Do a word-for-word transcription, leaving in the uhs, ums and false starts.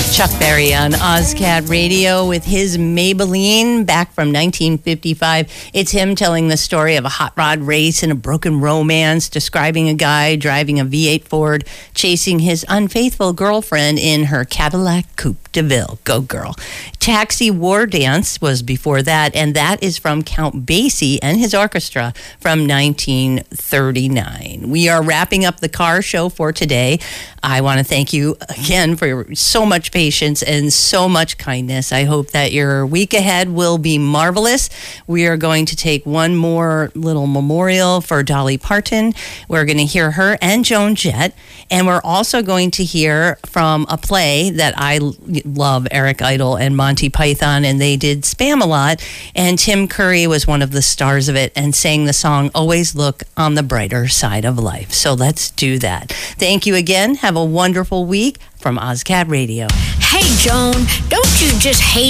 Chuck Berry on OzCat Radio with his Maybelline back from nineteen fifty-five. It's him telling the story of a hot rod race and a broken romance, describing a guy driving a V eight Ford, chasing his unfaithful girlfriend in her Cadillac Coupe de Ville. Go girl. Taxi War Dance was before that, and that is from Count Basie and his orchestra from nineteen thirty-nine. We are wrapping up the car show for today. I want to thank you again for so much patience and so much kindness. I hope that your week ahead will be marvelous. We are going to take one more little memorial for Dolly Parton. We're going to hear her and Joan Jett, and we're also going to hear from a play that I love, Eric Idle and Monty Python, and they did Spam-A-Lot, and Tim Curry was one of the stars of it and sang the song Always Look on the Brighter Side of Life. So let's do that. Thank you again. Have a wonderful week from OzCat Radio. Hey, Joan, don't you just hate